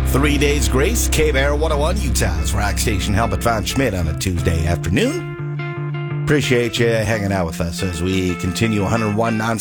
3 Days Grace, K-Bear 101, Utah's rock station. Helmut Von Schmidt on a Tuesday afternoon. Appreciate you hanging out with us as we continue 101 non